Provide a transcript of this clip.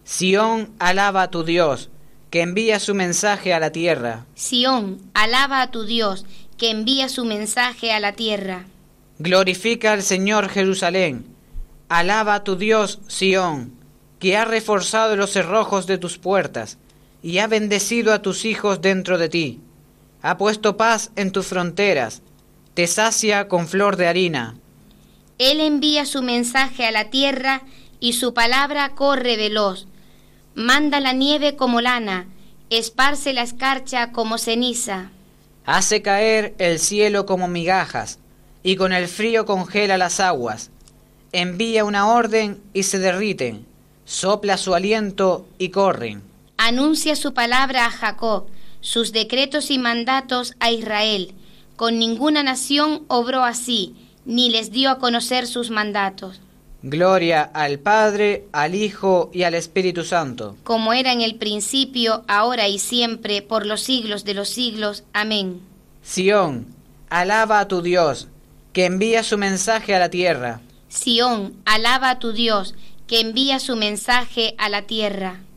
Sión, alaba a tu Dios, que envía su mensaje a la tierra. Sión, alaba a tu Dios, que envía su mensaje a la tierra. Glorifica al Señor Jerusalén. Alaba a tu Dios, Sión, que ha reforzado los cerrojos de tus puertas y ha bendecido a tus hijos dentro de ti. Ha puesto paz en tus fronteras, te sacia con flor de harina. Él envía su mensaje a la tierra y su palabra corre veloz. Manda la nieve como lana, esparce la escarcha como ceniza. Hace caer el cielo como migajas, y con el frío congela las aguas. Envía una orden y se derriten, sopla su aliento y corren. Anuncia su palabra a Jacob, sus decretos y mandatos a Israel. Con ninguna nación obró así, ni les dio a conocer sus mandatos. Gloria al Padre, al Hijo y al Espíritu Santo. Como era en el principio, ahora y siempre, por los siglos de los siglos. Amén. Sión, alaba a tu Dios, que envía su mensaje a la tierra. Sión, alaba a tu Dios, que envía su mensaje a la tierra.